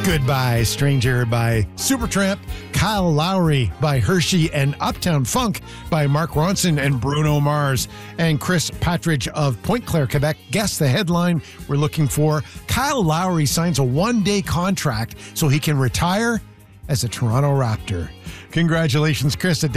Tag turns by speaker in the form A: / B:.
A: Goodbye, Stranger by Supertramp, Kyle Lowry by Hershey, and Uptown Funk by Mark Ronson and Bruno Mars. And Chris Patridge of Pointe Claire, Quebec, guessed the headline we're looking for. Kyle Lowry signs a one-day contract so he can retire as a Toronto Raptor. Congratulations, Chris.